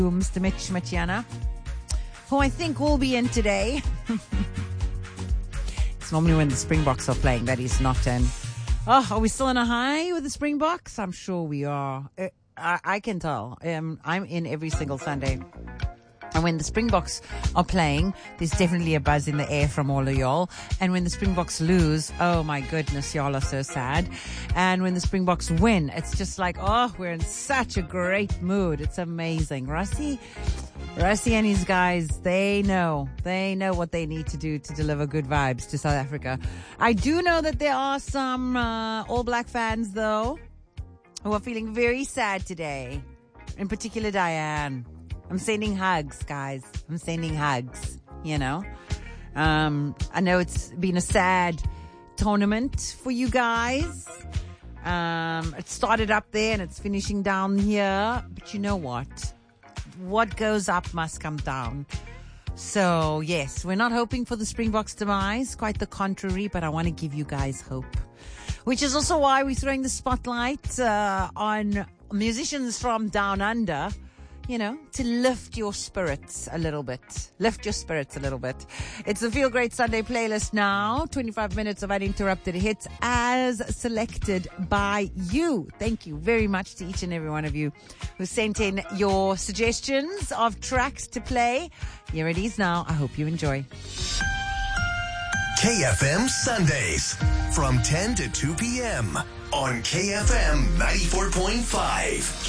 Mr. Mitch Matiana, who I think will be in today. It's normally when the Springboks are playing that he's not in. Oh, are we still on a high with the Springboks? I'm sure we are. I can tell. I'm in every single Sunday. And when the Springboks are playing, there's definitely a buzz in the air from all of y'all. And when the Springboks lose, oh my goodness, y'all are so sad. And when the Springboks win, it's just like, oh, we're in such a great mood. It's amazing. Rusty and his guys, they know what they need to do to deliver good vibes to South Africa. I do know that there are some All Black fans, though, who are feeling very sad today. In particular, Diane. I'm sending hugs, guys. I'm sending hugs, you know. I know it's been a sad tournament for you guys. It started up there and it's finishing down here. But you know what? What goes up must come down. So, yes, we're not hoping for the Springboks' demise. Quite the contrary, but I want to give you guys hope. Which is also why we're throwing the spotlight on musicians from Down Under, you know, to lift your spirits a little bit. Lift your spirits a little bit. It's the Feel Great Sunday playlist now. 25 minutes of uninterrupted hits as selected by you. Thank you very much to each and every one of you who sent in your suggestions of tracks to play. Here it is now. I hope you enjoy. KFM Sundays from 10 to 2 p.m. on KFM 94.5.